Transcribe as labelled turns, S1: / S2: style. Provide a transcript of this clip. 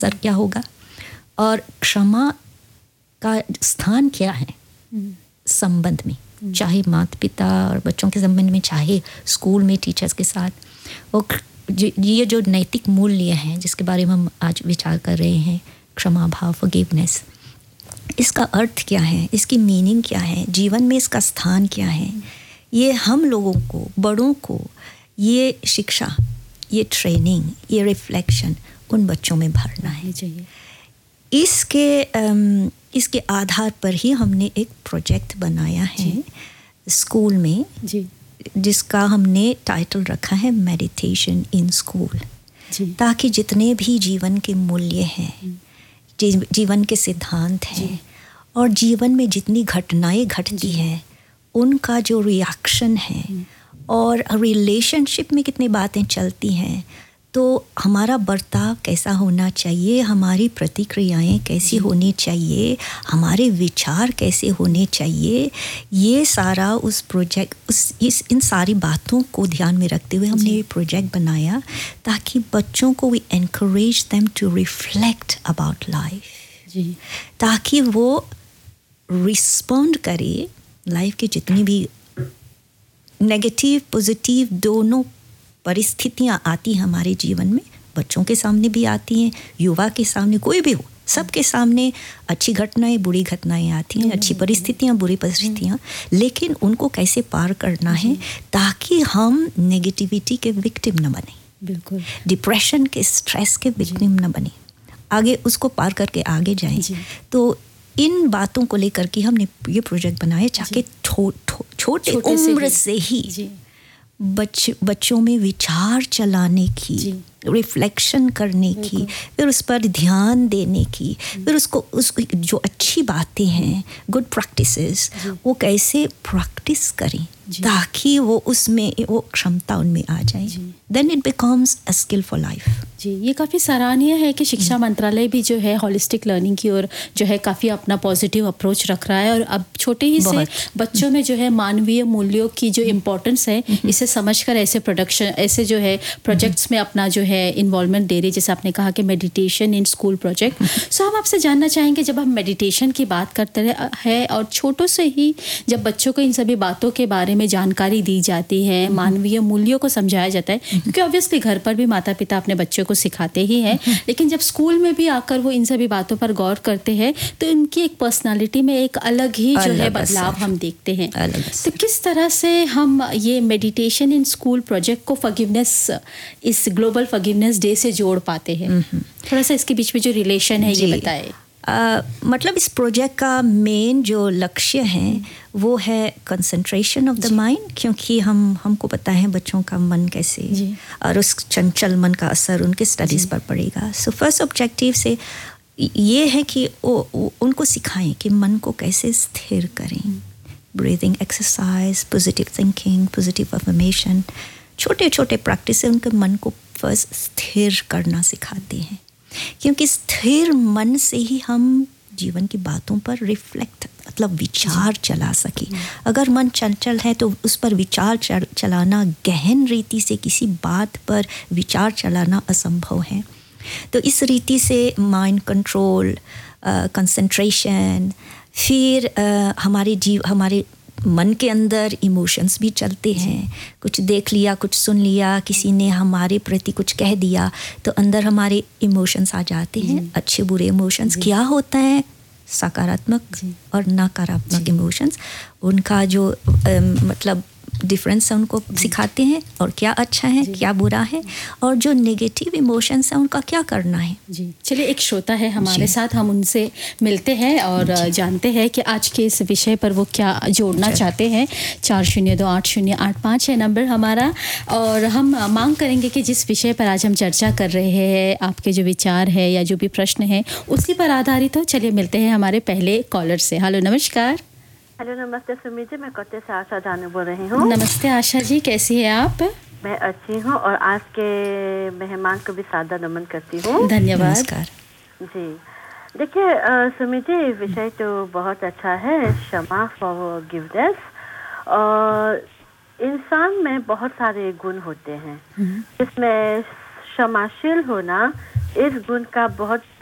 S1: Sir क्या होगा और क्षमा का स्थान क्या है संबंध में, चाहे माता पिता और बच्चों के संबंध में, चाहे स्कूल में टीचर्स के साथ। वो ये जो नैतिक मूल्य हैं जिसके बारे में हम आज विचार कर रहे हैं, क्षमा भाव, फॉरगिवनेस, इसका अर्थ क्या है, इसकी मीनिंग क्या है, जीवन में इसका स्थान क्या है, ये हम लोगों को, बड़ों को, ये शिक्षा, ये ट्रेनिंग, ये रिफ्लेक्शन उन बच्चों में भरना है। इसके आधार पर ही हमने एक प्रोजेक्ट बनाया है स्कूल में जी, जिसका हमने टाइटल रखा है मेडिटेशन इन स्कूल, ताकि जितने भी जीवन के मूल्य हैं, जीवन के सिद्धांत हैं और जीवन में जितनी घटनाएं घटती हैं उनका जो रिएक्शन है और रिलेशनशिप में कितनी बातें चलती हैं, तो हमारा बर्ताव कैसा होना चाहिए, हमारी प्रतिक्रियाएं कैसी होनी चाहिए, हमारे विचार कैसे होने चाहिए, ये सारा उस प्रोजेक्ट इन सारी बातों को ध्यान में रखते हुए हमने ये प्रोजेक्ट बनाया, ताकि बच्चों को we encourage them to reflect about life, ताकि वो रिस्पॉन्ड करे लाइफ की जितनी भी नेगेटिव पॉजिटिव दोनों परिस्थितियाँ आती हैं हमारे जीवन में, बच्चों के सामने भी आती हैं, युवा के सामने, कोई भी हो, सबके सामने अच्छी घटनाएं बुरी घटनाएं आती हैं, अच्छी परिस्थितियाँ बुरी परिस्थितियाँ, लेकिन उनको कैसे पार करना है ताकि हम नेगेटिविटी के विक्टिम न बने, बिल्कुल डिप्रेशन के, स्ट्रेस के विक्टिम न बने, आगे उसको पार करके आगे जाएं। तो इन बातों को लेकर के हमने ये प्रोजेक्ट बनाया, चाहे छोटे उम्र से ही बच्चों में विचार चलाने की, रिफ्लेक्शन करने की, फिर उस पर ध्यान देने की, फिर उसको जो अच्छी बातें हैं, गुड प्रैक्टिसेस, वो कैसे प्रैक्टिस करें ताकि वो उसमें वो क्षमता उनमें आ जाए, then it becomes a skill for life.
S2: जी, ये काफ़ी सराहनीय है कि शिक्षा मंत्रालय भी जो है होलिस्टिक लर्निंग की ओर जो है काफ़ी अपना पॉजिटिव अप्रोच रख रहा है, और अब छोटे ही से बच्चों में जो है मानवीय मूल्यों की जो इम्पोर्टेंस है, इसे समझकर ऐसे जो है प्रोजेक्ट्स में अपना जो है इन्वॉल्वमेंट दे रही, जैसे आपने कहा कि मेडिटेशन इन स्कूल प्रोजेक्ट। सो हम आपसे जानना चाहेंगे, जब हम मेडिटेशन की बात करते हैं और छोटों से ही जब बच्चों को इन सभी बातों के बारे में जानकारी दी जाती है, मानवीय मूल्यों को समझाया जाता है, क्योंकि ऑब्वियसली घर पर भी माता पिता अपने बच्चों को सिखाते ही हैं, लेकिन जब स्कूल में भी आकर वो इन सभी बातों पर गौर करते हैं तो इनकी एक पर्सनालिटी में एक अलग ही जो है बदलाव हम देखते हैं। तो किस तरह से हम ये मेडिटेशन इन स्कूल प्रोजेक्ट को फॉरगिवनेस, इस ग्लोबल फॉरगिवनेस डे से जोड़ पाते हैं? थोड़ा सा इसके बीच में जो रिलेशन है ये बताएं।
S1: मतलब इस प्रोजेक्ट का मेन जो लक्ष्य है वो है कंसंट्रेशन ऑफ द माइंड, क्योंकि हमको पता है बच्चों का मन कैसे और उस चंचल मन का असर उनके स्टडीज़ पर पड़ेगा। सो फर्स्ट ऑब्जेक्टिव से ये है कि उनको सिखाएं कि मन को कैसे स्थिर करें, breathing exercise, positive thinking, positive affirmation, छोटे छोटे प्रैक्टिस से उनके मन को फर्स्ट स्थिर करना सिखाते हैं, क्योंकि स्थिर मन से ही हम जीवन की बातों पर रिफ्लेक्ट, मतलब विचार चला सके। अगर मन चंचल है तो उस पर विचार चलाना, गहन रीति से किसी बात पर विचार चलाना असंभव है। तो इस रीति से माइंड कंट्रोल, कंसंट्रेशन, फिर हमारे मन के अंदर इमोशंस भी चलते हैं, कुछ देख लिया, कुछ सुन लिया, किसी ने हमारे प्रति कुछ कह दिया तो अंदर हमारे इमोशंस आ जाते हैं, अच्छे बुरे इमोशंस। क्या होता है सकारात्मक और नकारात्मक इमोशंस, उनका जो मतलब डिफरेंस है उनको सिखाते हैं, और क्या अच्छा है क्या बुरा है, और जो नेगेटिव इमोशंस हैं उनका क्या करना है।
S2: जी, चलिए एक श्रोता है हमारे साथ, हम उनसे मिलते हैं और जानते हैं कि आज के इस विषय पर वो क्या जोड़ना चाहते हैं। 402808 है नंबर हमारा, और हम मांग करेंगे कि जिस विषय पर आज हम चर्चा कर रहे हैं, आपके जो विचार है या जो भी प्रश्न है उसी पर आधारित हो। चलिए मिलते हैं हमारे पहले कॉलर से। हेलो, नमस्कार।
S3: हेलो, नमस्ते सुमी जी, मैं कोटे से आशा जाने बोल रही हूँ।
S2: नमस्ते आशा जी, कैसी है आप?
S3: मैं अच्छी हूँ और आज के मेहमान को भी सादर नमन करती हूँ।
S2: धन्यवाद।
S1: नमस्कार
S3: जी। देखिए सुमी जी, विषय तो बहुत अच्छा है, क्षमा, फॉरगिवनेस। और इंसान में बहुत सारे गुण होते हैं, जिसमें क्षमाशील होना इस गुण का बहुत